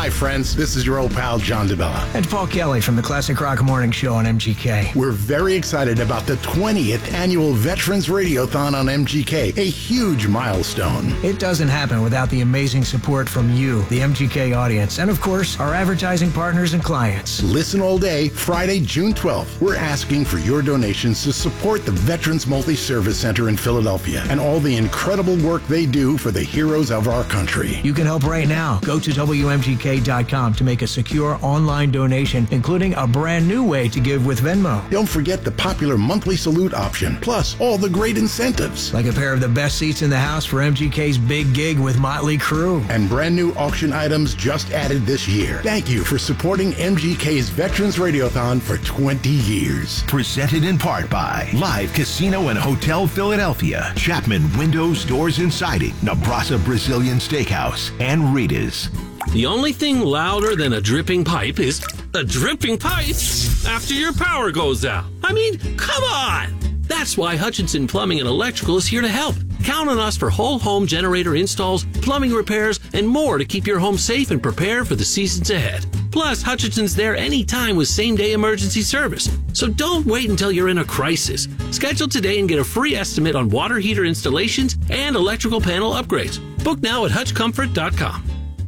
Hi, friends. This is your old pal, John DeBella. And Paul Kelly from the Classic Rock Morning Show on MGK. We're very excited about the 20th annual Veterans Radiothon on MGK, a huge milestone. It doesn't happen without the amazing support from you, the MGK audience, and of course, our advertising partners and clients. Listen all day, Friday, June 12th. We're asking for your donations to support the Veterans Multi-Service Center in Philadelphia and all the incredible work they do for the heroes of our country. You can help right now. Go to WMGK.com to make a secure online donation, including a brand new way to give with Venmo. Don't forget the popular monthly salute option, plus all the great incentives. Like a pair of the best seats in the house for MGK's big gig with Motley Crue. And brand new auction items just added this year. Thank you for supporting MGK's Veterans Radiothon for 20 years. Presented in part by Live Casino and Hotel Philadelphia, Chapman Windows, Doors and Siding, Nebraska Brazilian Steakhouse, and Rita's. The only thing louder than a dripping pipe is a dripping pipe after your power goes out. I mean, come on! That's why Hutchinson Plumbing and Electrical is here to help. Count on us for whole home generator installs, plumbing repairs, and more to keep your home safe and prepared for the seasons ahead. Plus, Hutchinson's there anytime with same-day emergency service. So don't wait until you're in a crisis. Schedule today and get a free estimate on water heater installations and electrical panel upgrades. Book now at hutchcomfort.com.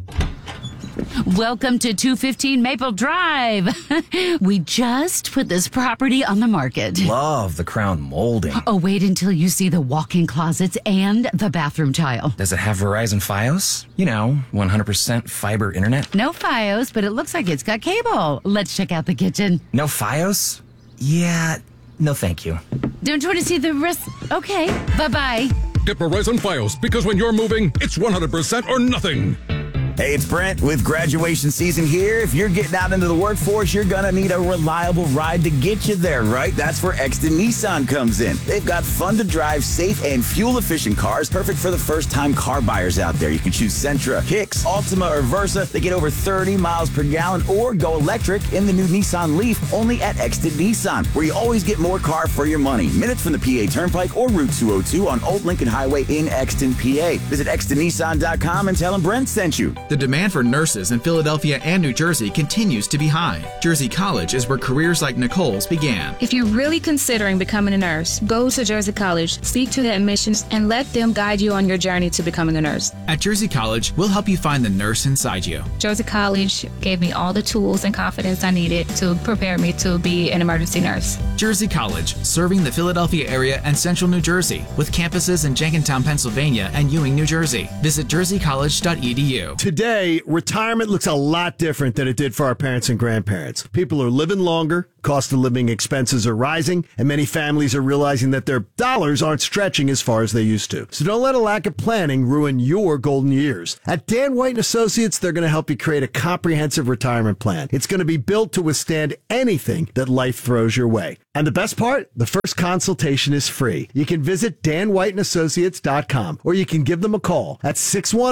Welcome to 215 Maple Drive. We just put this property on the market. Love the crown molding. Oh, wait until you see the walk-in closets and the bathroom tile. Does it have Verizon Fios? 100% fiber internet? No Fios, but it looks like it's got cable. Let's check out the kitchen. No Fios? Yeah, no thank you. Don't you want to see the rest? Okay, bye-bye. Get Verizon Fios, because when you're moving, it's 100% or nothing. Hey, it's Brent with graduation season here. If you're getting out into the workforce, you're going to need a reliable ride to get you there, right? That's where Exton Nissan comes in. They've got fun-to-drive, safe, and fuel-efficient cars, perfect for the first-time car buyers out there. You can choose Sentra, Kicks, Altima, or Versa. They get over 30 miles per gallon, or go electric in the new Nissan Leaf, only at Exton Nissan, where you always get more car for your money. Minutes from the PA Turnpike or Route 202 on Old Lincoln Highway in Exton, PA. Visit ExtonNissan.com and tell them Brent sent you. The demand for nurses in Philadelphia and New Jersey continues to be high. Jersey College is where careers like Nicole's began. If you're really considering becoming a nurse, go to Jersey College, speak to the admissions, and let them guide you on your journey to becoming a nurse. At Jersey College, we'll help you find the nurse inside you. Jersey College gave me all the tools and confidence I needed to prepare me to be an emergency nurse. Jersey College, serving the Philadelphia area and central New Jersey, with campuses in Jenkintown, Pennsylvania and Ewing, New Jersey. Visit jerseycollege.edu. Today, retirement looks a lot different than it did for our parents and grandparents. People are living longer, cost of living expenses are rising, and many families are realizing that their dollars aren't stretching as far as they used to. So don't let a lack of planning ruin your golden years. At Dan White & Associates, they're going to help you create a comprehensive retirement plan. It's going to be built to withstand anything that life throws your way. And the best part, the first consultation is free. You can visit danwhiteandassociates.com or you can give them a call at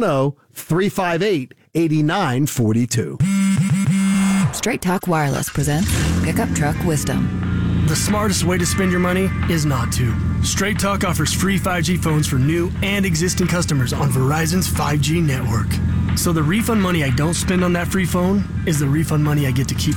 610-358-8942. Straight Talk Wireless presents Pickup Truck Wisdom. The smartest way to spend your money is not to. Straight Talk offers free 5G phones for new and existing customers on Verizon's 5G network. So the refund money I don't spend on that free phone is the refund money I get to keep